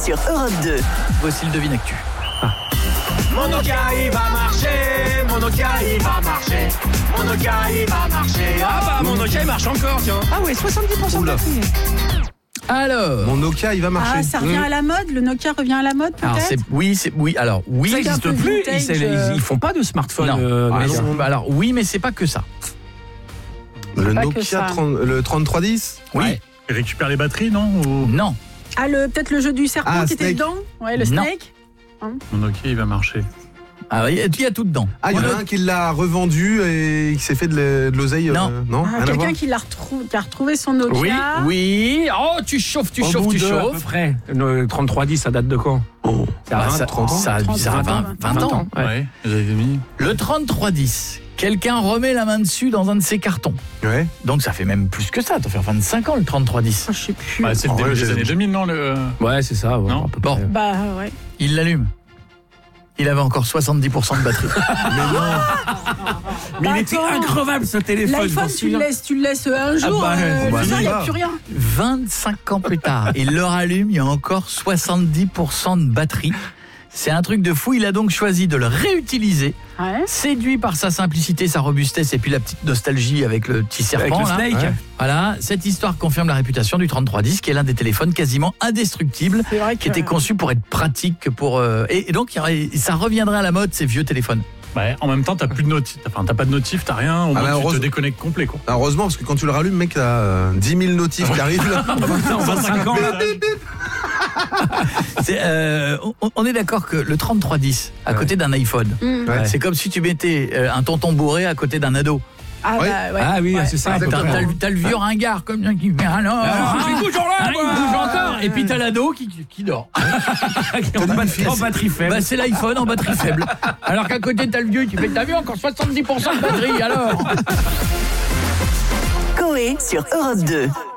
sur Europe 2. Voici le Devine Actu. Mon Nokia il va marcher, mon Nokia il va marcher, mon Nokia il va marcher. Ah bah mon Nokia il marche encore, tiens. Ah ouais, 70% de batterie. Alors, Mon Nokia, il va marcher. Ah, ça revient à la mode. Le Nokia revient à la mode, peut-être. alors oui, Ça ça existe un peu plus. vintage, Ils font pas de smartphone. Non. Nokia. Alors oui, mais c'est pas que ça. Le pas que Nokia ça. 3310. Oui, Ouais. Il récupère les batteries, non Ou... non. Ah, peut-être le jeu du serpent Ah, qui était Snake. dedans. Ouais, le Non. Snake. Mon Nokia, il va marcher. Ah, il y a tout dedans. Ah, il y en a un qui l'a revendu et qui s'est fait de l'oseille. Non. Non, Ah, rien à voir. quelqu'un qui a retrouvé son Nokia. Oui. Oh, tu chauffes. Au bout de, à peu près. Le 3310, ça date de quand? Oh. Ça a 20, 30 ans. Ça a 20 ans. Ouais. Vous avez mis. Le 3310. Quelqu'un remet la main dessus dans un de ses cartons. Ouais. Donc ça fait même plus que ça. Ça fait 25 ans le 3310. Je sais plus. Bah, c'est le En début vrai, des j'ai- années 2000, non le... Ouais, c'est ça. Ouais, Non. à peu Bon. près. Bah ouais. Il l'allume. Il avait encore 70% de batterie. Mais Bah, il était attends. increvable ce téléphone. L'iPhone, tu le laisses un jour. bah, bah, il n'y a bah. plus rien. 25 ans plus tard, il le rallume, il y a encore 70% de batterie. C'est un truc de fou, il a donc choisi de le réutiliser, Ouais. séduit par sa simplicité, sa robustesse et puis la petite nostalgie avec le petit serpent. Avec le là. Snake. Ouais. Voilà, cette histoire confirme la réputation du 3310 qui est l'un des téléphones quasiment indestructibles, C'est vrai qui était conçu pour être pratique, que pour et donc ça reviendrait à la mode ces vieux téléphones. Bah, en même temps, t'as plus de notif. Enfin, t'as pas de notif, t'as rien. Au moins, bah, tu te heureusement. déconnectes complet, quoi. Heureusement, parce que quand tu le rallumes, mec, t'as 10 000 notifs qui arrivent là. 25 ans. là. On est d'accord que le 3310 à côté d'un iPhone, Ouais. c'est comme si tu mettais un tonton bourré à côté d'un ado. Ah, Ouais. bah, ouais. Ah oui, Ouais. c'est ça. à peu T'as près. t'as le vieux ringard comme ça qui fait alors. il bouge en l'air, il bouge encore. Et puis t'as l'ado qui dort. En batterie faible. Bah, c'est l'iPhone en batterie faible. Alors qu'à côté t'as le vieux qui fait t'as vu encore 70% de batterie alors. Coé sur Europe 2.